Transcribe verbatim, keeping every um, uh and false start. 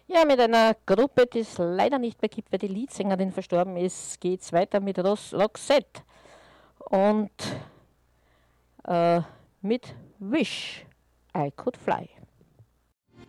Ja, mit einer Gruppe, die es leider nicht mehr gibt, weil die Leadsängerin verstorben ist, geht es weiter mit Ros Roxette und äh, mit Wish I Could Fly.